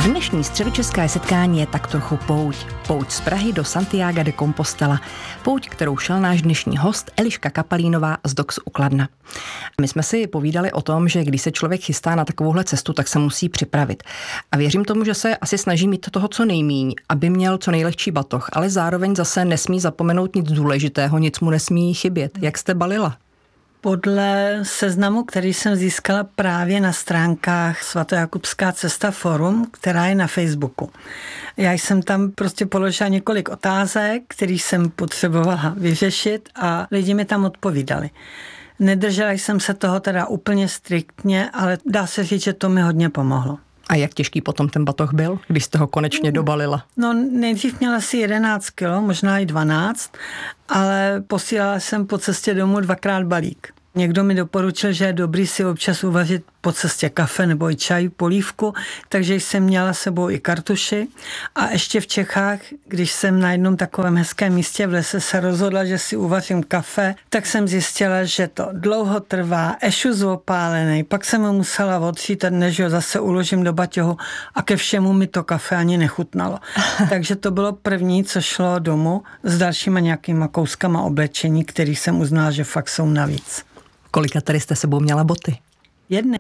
Dnešní středočeské setkání je tak trochu pouť. Pouť z Prahy do Santiaga de Compostela. Pouť, kterou šel náš dnešní host Eliška Kapalínová z Dox u Kladna. My jsme si povídali o tom, že když se člověk chystá na takovouhle cestu, tak se musí připravit. A věřím tomu, že se asi snaží mít toho co nejmíň, aby měl co nejlehčí batoh, ale zároveň zase nesmí zapomenout nic důležitého, nic mu nesmí chybět. Jak jste balila? Podle seznamu, který jsem získala právě na stránkách Svatojakubská cesta forum, která je na Facebooku. Já jsem tam prostě položila několik otázek, které jsem potřebovala vyřešit a lidi mi tam odpovídali. Nedržela jsem se toho teda úplně striktně, ale dá se říct, že to mi hodně pomohlo. A jak těžký potom ten batoh byl, když jste ho konečně dobalila? No nejdřív měla asi 11 kilo, možná i 12, ale posílala jsem po cestě domů 2x balík. Někdo mi doporučil, že je dobrý si občas uvařit po cestě kafe nebo i čaj, polívku, takže jsem měla s sebou i kartuši. A ještě v Čechách, když jsem na jednom takovém hezkém místě v lese se rozhodla, že si uvařím kafe, tak jsem zjistila, že to dlouho trvá, ešus opálený, pak jsem ho musela otřít, než ho zase uložím do baťohu a ke všemu mi to kafe ani nechutnalo. Takže to bylo první, co šlo domů s dalšíma nějakýma kouskama oblečení, který jsem uznala, že fakt jsou navíc. Kolika tady jste sebou měla boty? Jedny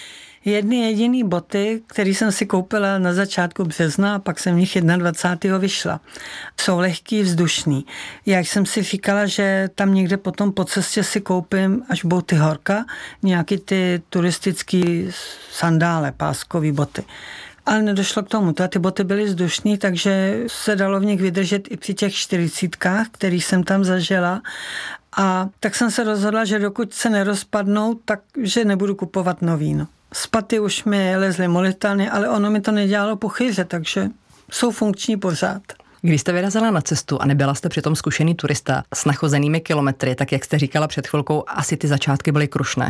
jediný boty, které jsem si koupila na začátku března a pak jsem v nich 21. vyšla. Jsou lehký, vzdušný. Já jsem si říkala, že tam někde potom po cestě si koupím, až budou ty horka, nějaký ty turistický sandále, páskový boty. Ale nedošlo k tomu. Ty boty byly vzdušný, takže se dalo v nich vydržet i při těch 40, který jsem tam zažila. A tak jsem se rozhodla, že dokud se nerozpadnou, takže nebudu kupovat nový. No. Spaty už mi lezly molitany, ale ono mi to nedělalo pochyře, takže jsou funkční pořád. Když jste vyrazila na cestu a nebyla jste přitom zkušený turista s nachozenými kilometry, tak jak jste říkala před chvilkou, asi ty začátky byly krušné.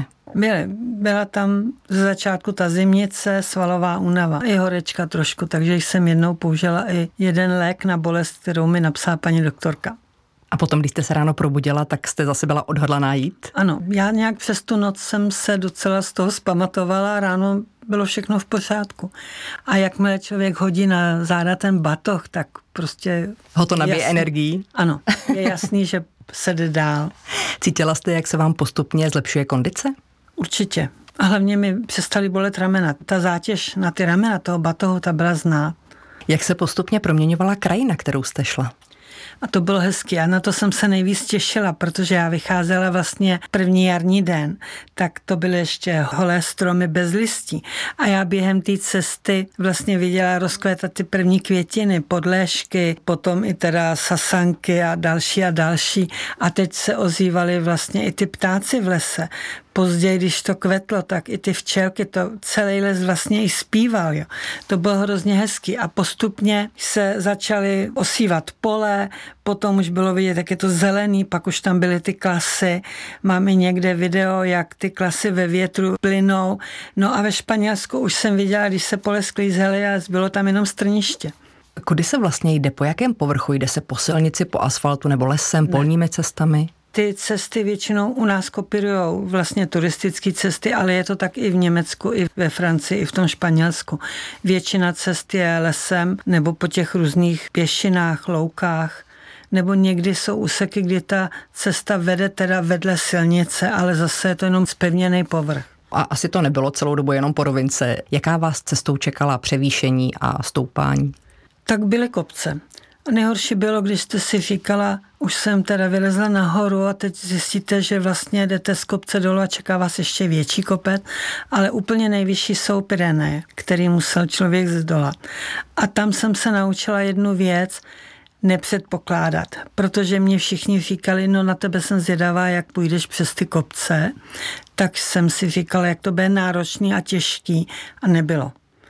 Byla tam ze začátku ta zimnice, svalová únava i horečka trošku, takže jsem jednou použila i jeden lék na bolest, kterou mi napsala paní doktorka. A potom, když jste se ráno probudila, tak jste zase byla odhodlaná jít? Ano, já nějak přes tu noc jsem se docela z toho zpamatovala, ráno bylo všechno v pořádku. A jakmile člověk hodí na záda ten batoh, tak prostě... Ho to nabije energií? Ano, je jasný, že se jde dál. Cítila jste, jak se vám postupně zlepšuje kondice? Určitě. A hlavně mi přestaly bolet ramena. Ta zátěž na ty ramena toho batohu, ta byla znát. Jak se postupně proměňovala krajina, kterou jste šla? A to bylo hezky a na to jsem se nejvíc těšila, protože já vycházela vlastně první jarní den, tak to byly ještě holé stromy bez listí. A já během té cesty vlastně viděla rozkvétat ty první květiny, podléšky, potom i teda sasanky a další a další. A teď se ozývaly vlastně i ty ptáci v lese. Později, když to kvetlo, tak i ty včelky, to celý les vlastně i zpíval. Jo. To bylo hrozně hezký a postupně se začaly osívat pole, potom už bylo vidět, jak je to zelený, pak už tam byly ty klasy. Máme někde video, jak ty klasy ve větru plynou. No a ve Španělsku už jsem viděla, když se pole sklízely a bylo tam jenom strniště. Kudy se vlastně jde? Po jakém povrchu? Jde se po silnici, po asfaltu nebo lesem, polními cestami? Ty cesty většinou u nás kopírujou vlastně turistické cesty, ale je to tak i v Německu, i ve Francii, i v tom Španělsku. Většina cest je lesem nebo po těch různých pěšinách, loukách, nebo někdy jsou úseky, kdy ta cesta vede teda vedle silnice, ale zase je to jenom zpevněný povrch. A asi to nebylo celou dobu jenom po rovince. Jaká vás cestou čekala převýšení a stoupání? Tak byly kopce. Nejhorší bylo, když jste si říkala, už jsem teda vylezla nahoru a teď zjistíte, že vlastně jdete z kopce dolů a čeká vás ještě větší kopec, ale úplně nejvyšší jsou Pyreneje, který musel člověk zdolat. A tam jsem se naučila jednu věc, nepředpokládat, protože mě všichni říkali, no na tebe jsem zvědavá, jak půjdeš přes ty kopce, tak jsem si říkala, jak to bude náročný a těžký a nebylo.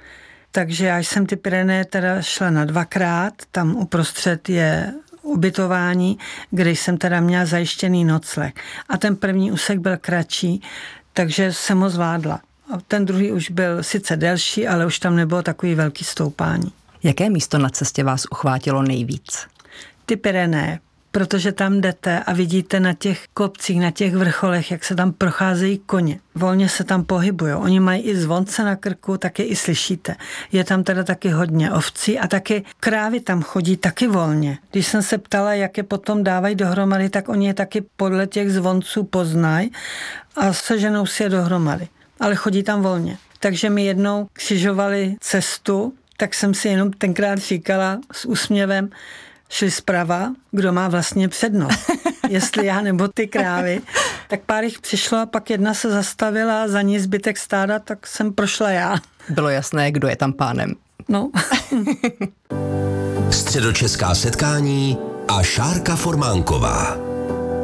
Takže já jsem ty Pyreneje teda šla na 2krát, tam uprostřed je ubytování, kde jsem teda měla zajištěný nocleh. A ten první úsek byl kratší, takže jsem ho zvládla. A ten druhý už byl sice delší, ale už tam nebylo takový velký stoupání. Jaké místo na cestě vás uchvátilo nejvíc? Ty Pyreneje, protože tam jdete a vidíte na těch kopcích, na těch vrcholech, jak se tam procházejí koně. Volně se tam pohybují. Oni mají i zvonce na krku, tak je i slyšíte. Je tam teda taky hodně ovcí a taky krávy tam chodí taky volně. Když jsem se ptala, jak je potom dávají dohromady, tak oni je taky podle těch zvonců poznají a seženou si je dohromady. Ale chodí tam volně. Takže mi jednou křižovali cestu, tak jsem si jenom tenkrát říkala s úsměvem, šli zprava, kdo má vlastně přednost. Jestli já nebo ty krávy. Tak pár jich přišlo a pak jedna se zastavila a za ní zbytek stáda, tak jsem prošla já. Bylo jasné, kdo je tam pánem. No. Středočeská setkání a Šárka Formánková.